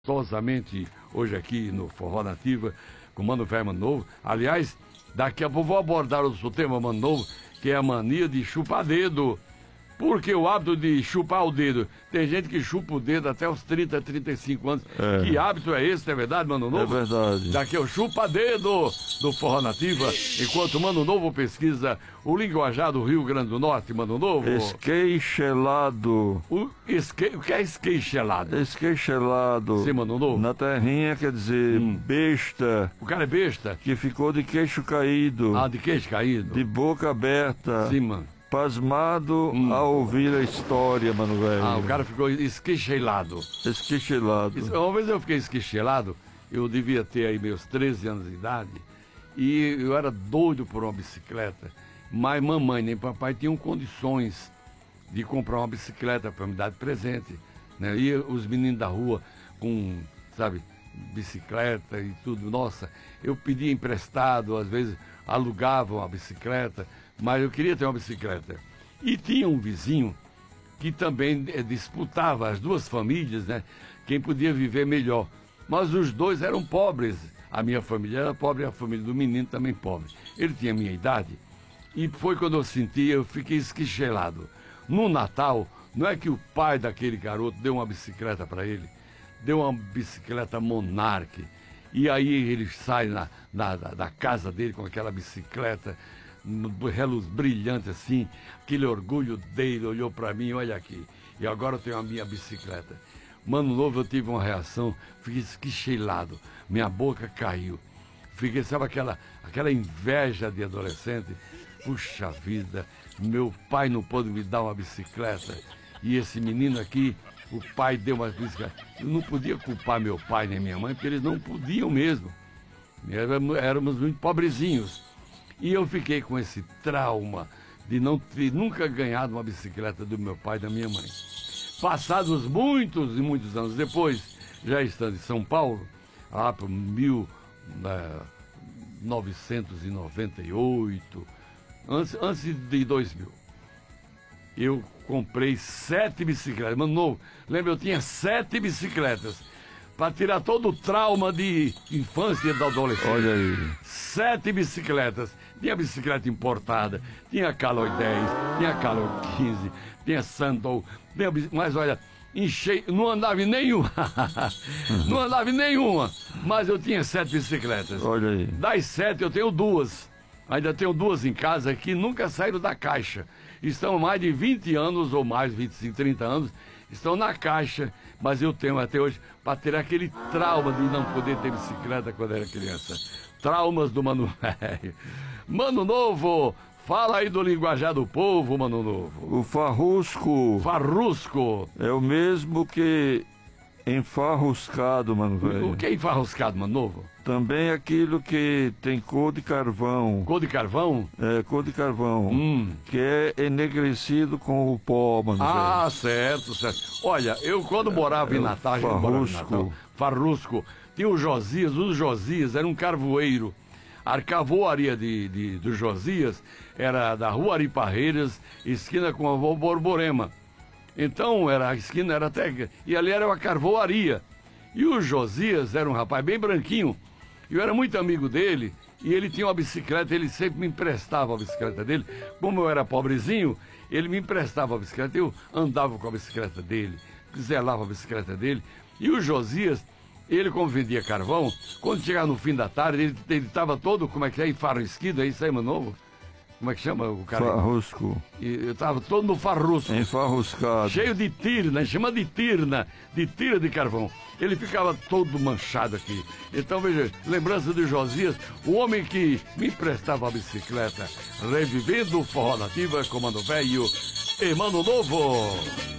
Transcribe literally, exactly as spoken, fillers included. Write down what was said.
Gostosamente hoje aqui no Forró Nativa com Mano Velho Mano Novo. Aliás, daqui a pouco vou abordar o tema Mano Novo, que é a mania de chupar dedo. Porque o hábito de chupar o dedo, tem gente que chupa o dedo até os trinta, trinta e cinco anos. É. Que hábito é esse, não é verdade, Mano Novo? É verdade. Daqui é o chupa-dedo do Forró Nativa, enquanto Mano Novo pesquisa o linguajar do Rio Grande do Norte, Mano Novo. Esqueixelado. O, esque... o que é esqueixelado? Esqueixelado. Sim, Mano Novo. Na terrinha quer dizer hum. besta. O cara é besta? Que ficou de queixo caído. Ah, de queixo caído. De boca aberta. Sim, mano. Pasmado hum. a ouvir a história, Mano Velho. Ah, o cara ficou esqueixelado. Esqueixelado. Uma vez eu fiquei esqueixelado, eu devia ter aí meus treze anos de idade, e eu era doido por uma bicicleta, mas mamãe nem papai tinham condições de comprar uma bicicleta para me dar de presente, né? E os meninos da rua com, sabe, bicicleta e tudo, nossa, eu pedia emprestado, às vezes alugava uma bicicleta, mas eu queria ter uma bicicleta. E tinha um vizinho que também eh, disputava as duas famílias, né? Quem podia viver melhor. Mas os dois eram pobres. A minha família era pobre e a família do menino também pobre. Ele tinha a minha idade e foi quando eu senti, eu fiquei esquichelado. No Natal, não é que o pai daquele garoto deu uma bicicleta para ele, deu uma bicicleta Monarch. E aí ele sai na, na, da casa dele com aquela bicicleta, reluz brilhante assim, aquele orgulho dele, olhou para mim, olha aqui, e agora eu tenho a minha bicicleta. Mano Novo, eu tive uma reação, fiquei esquichelado, minha boca caiu, fiquei, sabe aquela, aquela inveja de adolescente, puxa vida, meu pai não pôde me dar uma bicicleta, e esse menino aqui, o pai deu uma bicicleta. Eu não podia culpar meu pai nem minha mãe, porque eles não podiam mesmo, éramos, éramos muito pobrezinhos. E eu fiquei com esse trauma de não ter nunca ganhado uma bicicleta do meu pai e da minha mãe. Passados muitos e muitos anos depois, já estando em São Paulo, lá para mil novecentos e noventa e oito, antes, antes de dois mil, eu comprei sete bicicletas. Mano Novo, lembra, eu tinha sete bicicletas para tirar todo o trauma de infância e da adolescência. Olha aí. Sete bicicletas. Tinha bicicleta importada, tinha Caloi dez, tinha Caloi quinze, tinha Sandal, tinha, mas olha, enchei, não andava em nenhuma. Não andava em nenhuma, mas eu tinha sete bicicletas. Olha aí. Das sete eu tenho duas. Ainda tenho duas em casa que nunca saíram da caixa. Estão mais de vinte anos ou mais, vinte e cinco, trinta anos, estão na caixa, mas eu tenho até hoje para ter aquele trauma de não poder ter bicicleta quando era criança. Traumas do Mano Velho. Mano Novo, fala aí do linguajar do povo, Mano Novo. O farrusco. Farrusco. É o mesmo que enfarruscado, Mano Velho. O que é enfarruscado, Mano Novo? Também aquilo que tem cor de carvão. Cor de carvão? É, cor de carvão. Hum. Que é enegrecido com o pó, Mano Velho. Ah, certo, certo. Olha, eu quando morava é, em Natal, farrusco. morava em Natal, farrusco, tinha o Josias, o Josias era um carvoeiro. A carvoaria de, de, do Josias era da Rua Ari Parreiras, esquina com a Borborema. Então era, a esquina era até... E ali era uma carvoaria. E o Josias era um rapaz bem branquinho. Eu era muito amigo dele. E ele tinha uma bicicleta, ele sempre me emprestava a bicicleta dele. Como eu era pobrezinho, ele me emprestava a bicicleta. Eu andava com a bicicleta dele, zelava a bicicleta dele. E o Josias, ele como vendia carvão, quando chegava no fim da tarde, ele estava todo, como é que é, enfarrusquido, é isso aí, Mano Novo? Como é que chama o cara? Farrusco. E eu tava todo no farrusco. Enfarruscado. Cheio de tirna, chama de tirna, de tira de carvão. Ele ficava todo manchado aqui. Então veja, lembrança de Josias, o homem que me emprestava a bicicleta, revivendo o Forró Nativa, Mano Velho e Mano Novo.